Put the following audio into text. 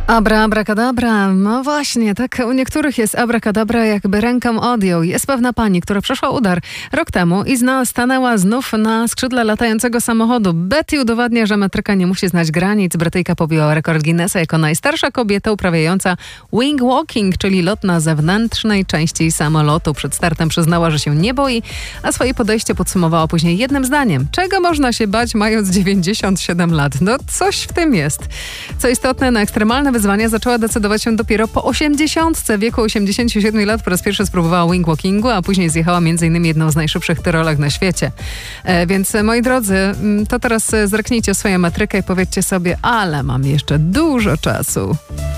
Abracadabra. No właśnie, tak u niektórych jest abracadabra, jakby ręką odjął. Jest pewna pani, która przeszła udar rok temu i stanęła znów na skrzydle latającego samochodu. Betty udowadnia, że metryka nie musi znać granic. Brytyjka pobiła rekord Guinnessa jako najstarsza kobieta uprawiająca wing walking, czyli lot na zewnętrznej części samolotu. Przed startem przyznała, że się nie boi, a swoje podejście podsumowała później jednym zdaniem. Czego można się bać, mając 97 lat? No coś w tym jest. Co istotne, na ekstremalne wyzwania zaczęła decydować się dopiero po 80. W wieku 87 lat po raz pierwszy spróbowała wingwalkingu, a później zjechała m.in. jedną z najszybszych tyrolek na świecie. Więc moi drodzy, to teraz zerknijcie swoją metrykę i powiedzcie sobie, ale mam jeszcze dużo czasu.